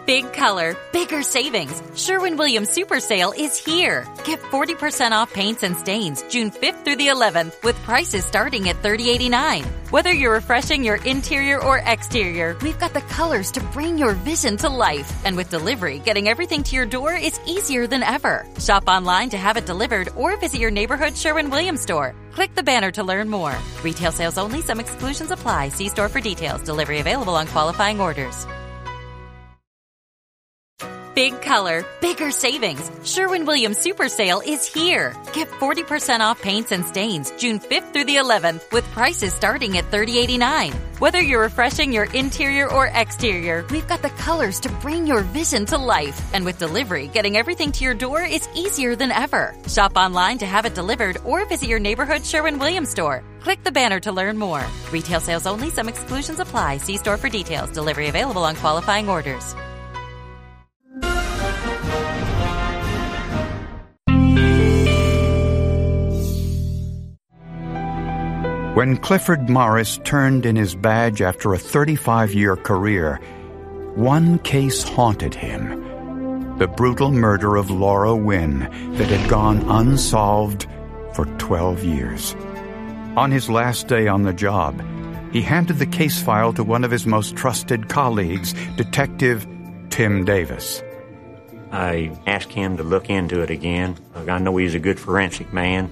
Big color, bigger savings. Sherwin-Williams Super Sale is here. Get 40% off paints and stains June 5th through the 11th with prices starting at $30.89. Whether you're refreshing your interior or exterior, we've got the colors to bring your vision to life. And with delivery, getting everything to your door is easier than ever. Shop online to have it delivered or visit your neighborhood Sherwin-Williams store. Click the banner to learn more. Retail sales only. Some exclusions apply. See store for details. Delivery available on qualifying orders. Big color, bigger savings. Sherwin-Williams Super Sale is here. Get 40% off paints and stains June 5th through the 11th with prices starting at $30.89. Whether you're refreshing your interior or exterior, we've got the colors to bring your vision to life. And with delivery, getting everything to your door is easier than ever. Shop online to have it delivered or visit your neighborhood Sherwin-Williams store. Click the banner to learn more. Retail sales only. Some exclusions apply. See store for details. Delivery available on qualifying orders. When Clifford Morris turned in his badge after a 35-year career, one case haunted him: the brutal murder of Laura Wynne that had gone unsolved for 12 years. On his last day on the job, he handed the case file to one of his most trusted colleagues, Detective Tim Davis. I asked him to look into it again. I know he's a good forensic man,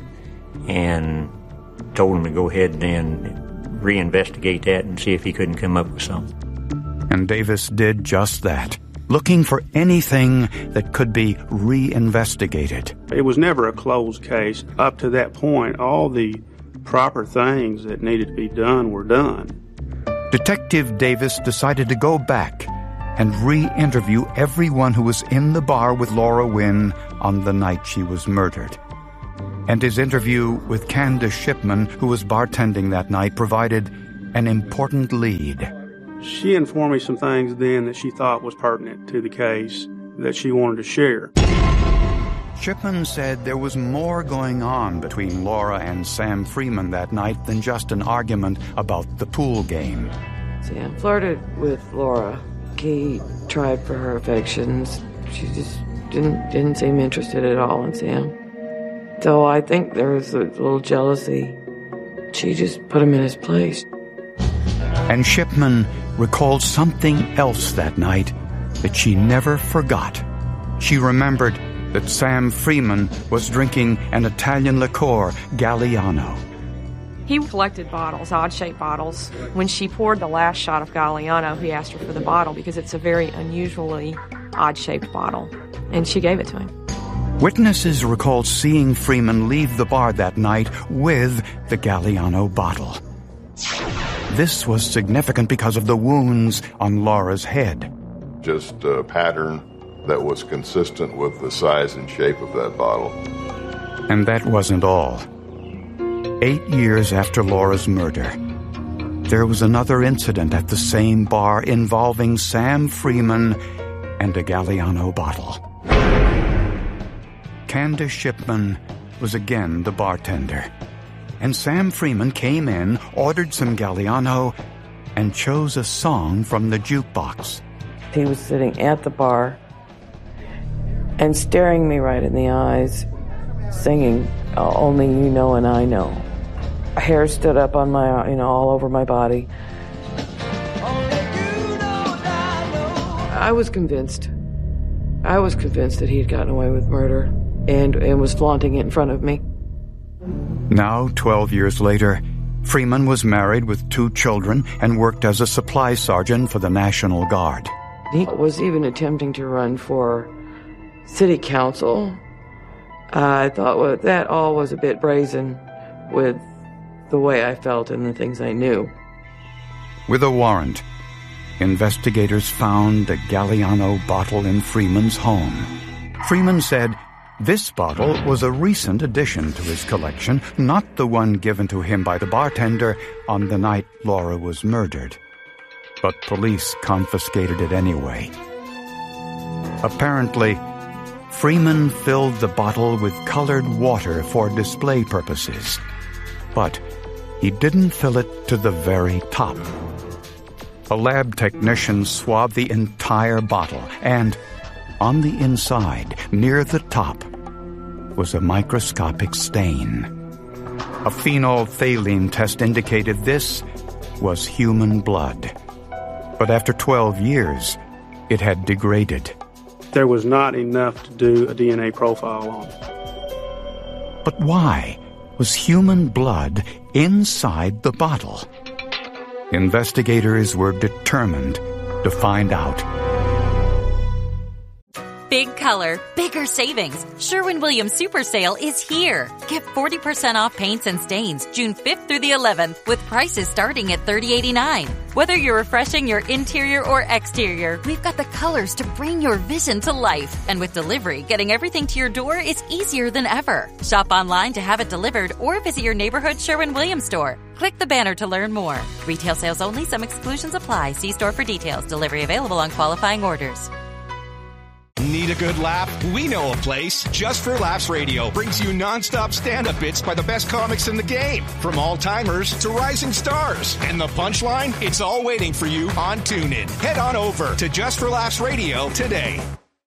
and told him to go ahead and reinvestigate that and see if he couldn't come up with something. And Davis did just that, looking for anything that could be reinvestigated. It was never a closed case. Up to that point, all the proper things that needed to be done were done. Detective Davis decided to go back and re-interview everyone who was in the bar with Laura Wynne on the night she was murdered. And his interview with Candace Shipman, who was bartending that night, provided an important lead. She informed me some things then that she thought was pertinent to the case that she wanted to share. Shipman said there was more going on between Laura and Sam Freeman that night than just an argument about the pool game. Sam flirted with Laura. He tried for her affections. She just didn't seem interested at all in Sam. So I think there was a little jealousy. She just put him in his place. And Shipman recalled something else that night that she never forgot. She remembered that Sam Freeman was drinking an Italian liqueur, Galliano. He collected bottles, odd-shaped bottles. When she poured the last shot of Galliano, he asked her for the bottle because it's a very unusually odd-shaped bottle, and she gave it to him. Witnesses recalled seeing Freeman leave the bar that night with the Galliano bottle. This was significant because of the wounds on Laura's head. Just a pattern that was consistent with the size and shape of that bottle. And that wasn't all. 8 years after Laura's murder, there was another incident at the same bar involving Sam Freeman and a Galliano bottle. Candace Shipman was again the bartender, and Sam Freeman came in, ordered some Galliano, and chose a song from the jukebox. He was sitting at the bar and staring me right in the eyes, singing Only You Know and I Know. Hair stood up on my, all over my body. I was convinced that he had gotten away with murder and was flaunting it in front of me. Now, 12 years later, Freeman was married with 2 children and worked as a supply sergeant for the National Guard. He was even attempting to run for city council. I thought that all was a bit brazen with the way I felt and the things I knew. With a warrant, investigators found a Galliano bottle in Freeman's home. Freeman said this bottle was a recent addition to his collection, not the one given to him by the bartender on the night Laura was murdered. But police confiscated it anyway. Apparently, Freeman filled the bottle with colored water for display purposes. But he didn't fill it to the very top. A lab technician swabbed the entire bottle, and on the inside, near the top, was a microscopic stain. A phenolphthalein test indicated this was human blood. But after 12 years, it had degraded. There was not enough to do a DNA profile on. But why was human blood inside the bottle? Investigators were determined to find out. Big color, bigger savings. Sherwin-Williams Super Sale is here. Get 40% off paints and stains June 5th through the 11th with prices starting at $30.89. Whether you're refreshing your interior or exterior, we've got the colors to bring your vision to life. And with delivery, getting everything to your door is easier than ever. Shop online to have it delivered or visit your neighborhood Sherwin-Williams store. Click the banner to learn more. Retail sales only. Some exclusions apply. See store for details. Delivery available on qualifying orders. Need a good laugh? We know a place. Just for Laughs Radio brings you non-stop stand-up bits by the best comics in the game. From all-timers to rising stars. And the punchline? It's all waiting for you on TuneIn. Head on over to Just for Laughs Radio today.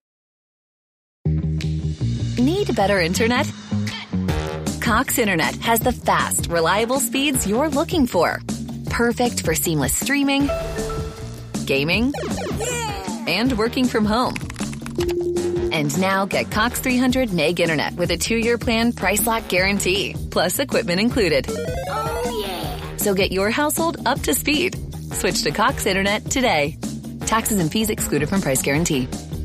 Need better internet? Cox Internet has the fast, reliable speeds you're looking for. Perfect for seamless streaming, gaming, and working from home. And now get Cox 300 meg internet with a 2-year plan price lock guarantee, plus equipment included. Oh, yeah. So get your household up to speed. Switch to Cox Internet today. Taxes and fees excluded from price guarantee.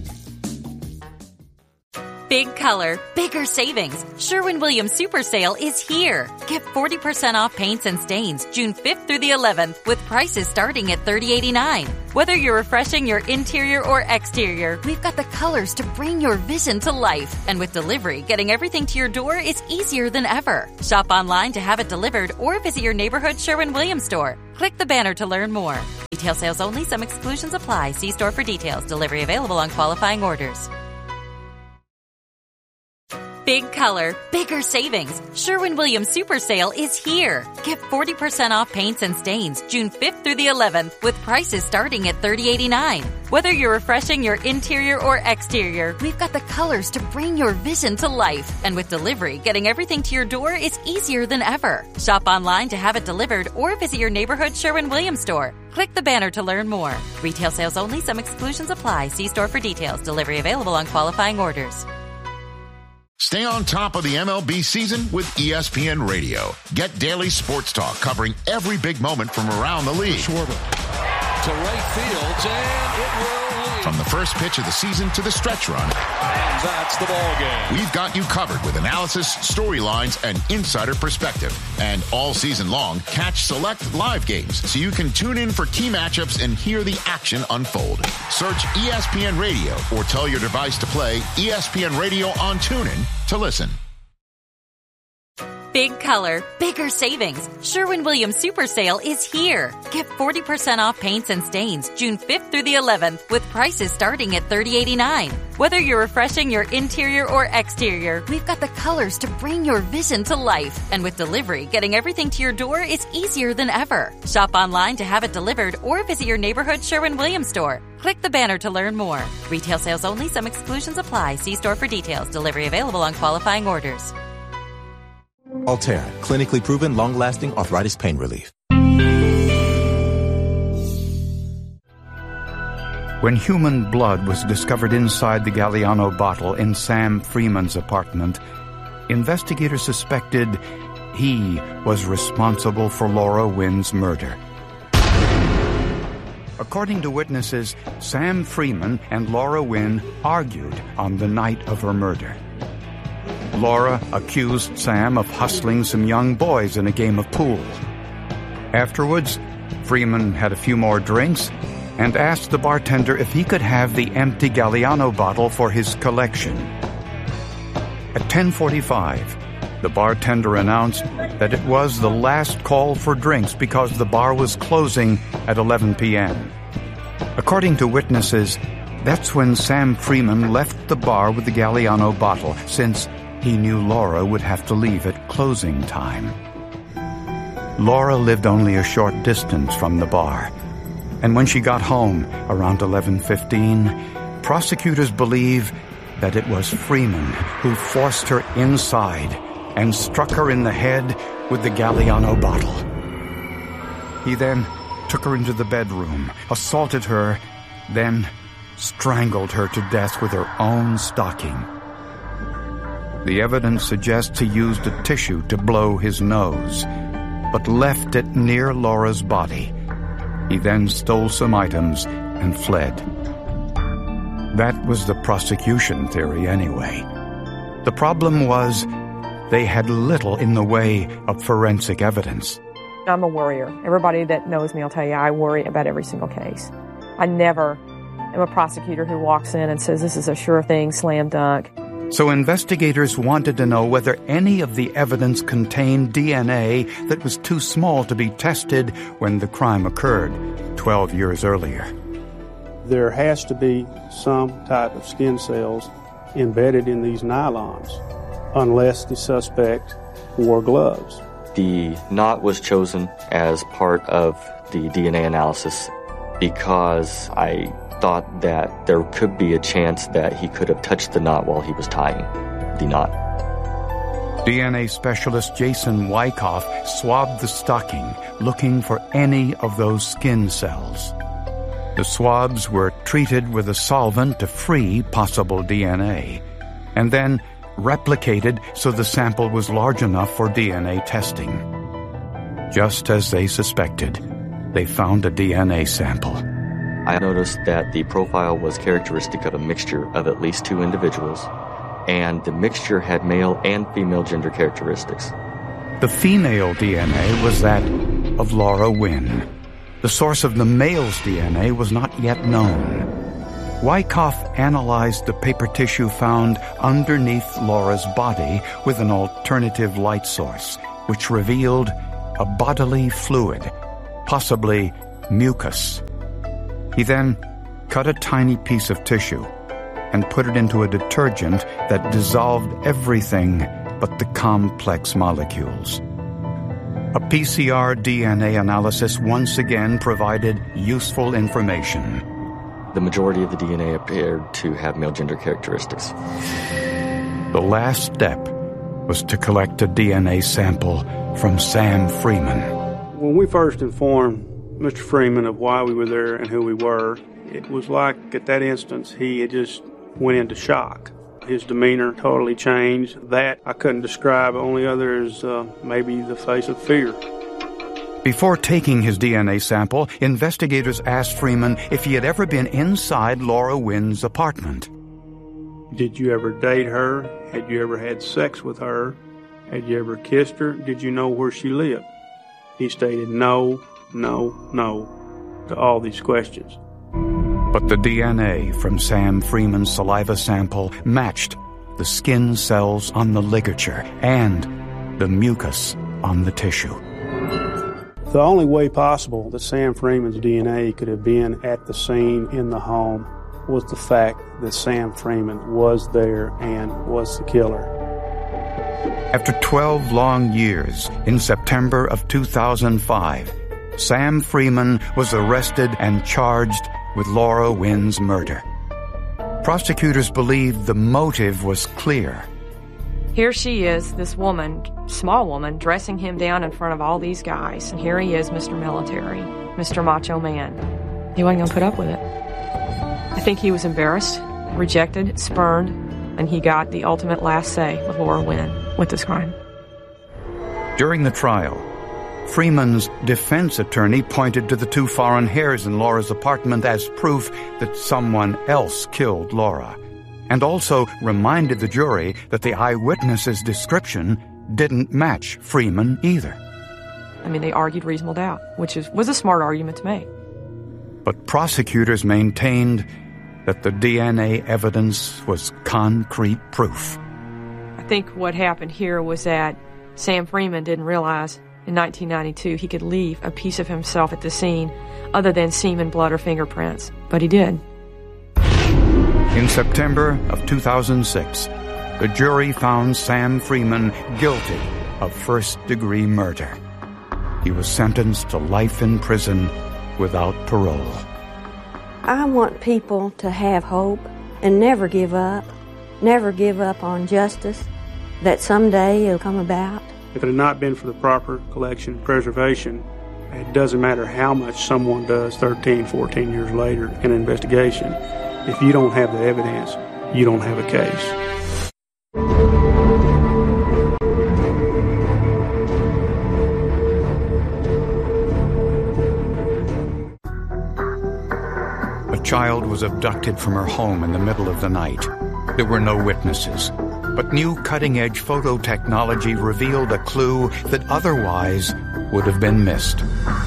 Big color, bigger savings. Sherwin-Williams Super Sale is here. Get 40% off paints and stains June 5th through the 11th with prices starting at $30.89. Whether you're refreshing your interior or exterior, we've got the colors to bring your vision to life. And with delivery, getting everything to your door is easier than ever. Shop online to have it delivered or visit your neighborhood Sherwin-Williams store. Click the banner to learn more. Retail sales only. Some exclusions apply. See store for details. Delivery available on qualifying orders. Big color, bigger savings. Sherwin-Williams Super Sale is here. Get 40% off paints and stains June 5th through the 11th with prices starting at $30.89. Whether you're refreshing your interior or exterior, we've got the colors to bring your vision to life. And with delivery, getting everything to your door is easier than ever. Shop online to have it delivered or visit your neighborhood Sherwin-Williams store. Click the banner to learn more. Retail sales only. Some exclusions apply. See store for details. Delivery available on qualifying orders. Stay on top of the MLB season with ESPN Radio. Get daily sports talk covering every big moment from around the league. Schwarber to right field, and it will lead. From the first pitch of the season to the stretch run. And that's the ball game. We've got you covered with analysis, storylines, and insider perspective. And all season long, catch select live games so you can tune in for key matchups and hear the action unfold. Search ESPN Radio or tell your device to play ESPN Radio on TuneIn to listen. Big color, bigger savings. Sherwin-Williams Super Sale is here. Get 40% off paints and stains June 5th through the 11th with prices starting at $30.89. Whether you're refreshing your interior or exterior, we've got the colors to bring your vision to life. And with delivery, getting everything to your door is easier than ever. Shop online to have it delivered or visit your neighborhood Sherwin-Williams store. Click the banner to learn more. Retail sales only. Some exclusions apply. See store for details. Delivery available on qualifying orders. Altair, clinically proven long-lasting arthritis pain relief. When human blood was discovered inside the Galliano bottle in Sam Freeman's apartment, investigators suspected he was responsible for Laura Wynn's murder. According to witnesses, Sam Freeman and Laura Wynn argued on the night of her murder. Laura accused Sam of hustling some young boys in a game of pool. Afterwards, Freeman had a few more drinks and asked the bartender if he could have the empty Galliano bottle for his collection. At 10:45, the bartender announced that it was the last call for drinks because the bar was closing at 11 p.m. According to witnesses, that's when Sam Freeman left the bar with the Galliano bottle, since he knew Laura would have to leave at closing time. Laura lived only a short distance from the bar, And when she got home around 11:15, prosecutors believe that it was Freeman who forced her inside and struck her in the head with the Galliano bottle. He then took her into the bedroom, assaulted her, then strangled her to death with her own stocking. The evidence suggests he used a tissue to blow his nose, but left it near Laura's body. He then stole some items and fled. That was the prosecution theory anyway. The problem was they had little in the way of forensic evidence. I'm a worrier. Everybody that knows me will tell you I worry about every single case. I never am a prosecutor who walks in and says this is a sure thing, slam dunk. So investigators wanted to know whether any of the evidence contained DNA that was too small to be tested when the crime occurred 12 years earlier. There has to be some type of skin cells embedded in these nylons, unless the suspect wore gloves. The knot was chosen as part of the DNA analysis because I thought that there could be a chance that he could have touched the knot while he was tying the knot. DNA specialist Jason Wyckoff swabbed the stocking, looking for any of those skin cells. The swabs were treated with a solvent to free possible DNA, and then replicated so the sample was large enough for DNA testing. Just as they suspected, they found a DNA sample. I noticed that the profile was characteristic of a mixture of at least two individuals, and the mixture had male and female gender characteristics. The female DNA was that of Laura Wynn. The source of the male's DNA was not yet known. Wyckoff analyzed the paper tissue found underneath Laura's body with an alternative light source, which revealed a bodily fluid, possibly mucus. He then cut a tiny piece of tissue and put it into a detergent that dissolved everything but the complex molecules. A PCR DNA analysis once again provided useful information. The majority of the DNA appeared to have male gender characteristics. The last step was to collect a DNA sample from Sam Freeman. When we first informed Mr. Freeman of why we were there and who we were, it was like at that instance he had just went into shock. His demeanor totally changed. That I couldn't describe, only other as maybe the face of fear. Before taking his DNA sample, investigators asked Freeman if he had ever been inside Laura Wynn's apartment. Did you ever date her? Had you ever had sex with her? Had you ever kissed her? Did you know where she lived? He stated no to all these questions. But the DNA from Sam Freeman's saliva sample matched the skin cells on the ligature and the mucus on the tissue. The only way possible that Sam Freeman's DNA could have been at the scene in the home was the fact that Sam Freeman was there and was the killer. After 12 long years, in September of 2005, Sam Freeman was arrested and charged with Laura Wynn's murder. Prosecutors believed the motive was clear. Here she is, this woman, small woman, dressing him down in front of all these guys. And here he is, Mr. Military, Mr. Macho Man. He wasn't going to put up with it. I think he was embarrassed, rejected, spurned, and he got the ultimate last say with Laura Wynn with this crime. During the trial, Freeman's defense attorney pointed to the 2 foreign hairs in Laura's apartment as proof that someone else killed Laura, and also reminded the jury that the eyewitness's description didn't match Freeman either. I mean, they argued reasonable doubt, which was a smart argument to make. But prosecutors maintained that the DNA evidence was concrete proof. I think what happened here was that Sam Freeman didn't realize in 1992 he could leave a piece of himself at the scene other than semen, blood, or fingerprints. But he did. In September of 2006, the jury found Sam Freeman guilty of first-degree murder. He was sentenced to life in prison without parole. I want people to have hope and never give up on justice, that someday it'll come about. If it had not been for the proper collection and preservation, it doesn't matter how much someone does 13, 14 years later in an investigation. If you don't have the evidence, you don't have a case. A child was abducted from her home in the middle of the night. There were no witnesses, but new cutting-edge photo technology revealed a clue that otherwise would have been missed.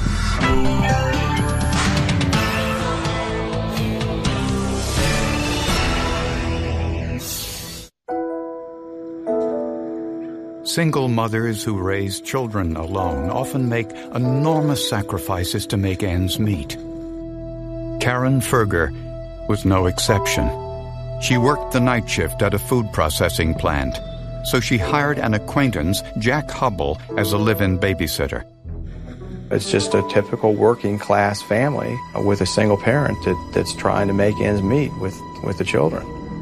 Single mothers who raise children alone often make enormous sacrifices to make ends meet. Karen Ferger was no exception. She worked the night shift at a food processing plant, so she hired an acquaintance, Jack Hubble, as a live-in babysitter. It's just a typical working-class family with a single parent that's trying to make ends meet with the children.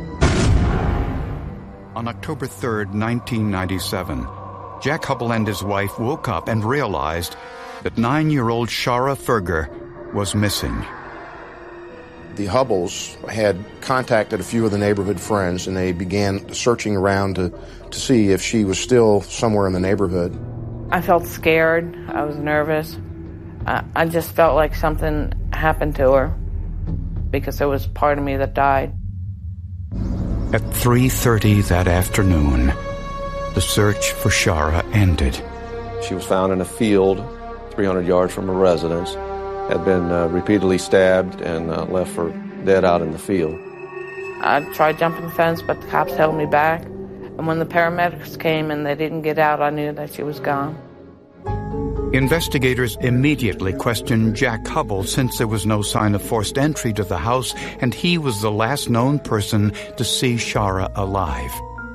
On October 3rd, 1997, Jack Hubble and his wife woke up and realized that 9-year-old Shara Ferger was missing. The Hubbles had contacted a few of the neighborhood friends, and they began searching around to see if she was still somewhere in the neighborhood. I felt scared. I was nervous. I just felt like something happened to her because there was part of me that died. At 3:30 that afternoon, the search for Shara ended. She was found in a field 300 yards from her residence, had been repeatedly stabbed and left for dead out in the field. I tried jumping the fence, but the cops held me back. And when the paramedics came and they didn't get out, I knew that she was gone. Investigators immediately questioned Jack Hubble since there was no sign of forced entry to the house, and he was the last known person to see Shara alive.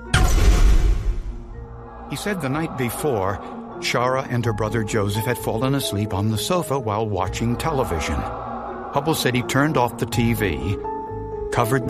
He said the night before, Shara and her brother Joseph had fallen asleep on the sofa while watching television. Hubble said he turned off the TV, covered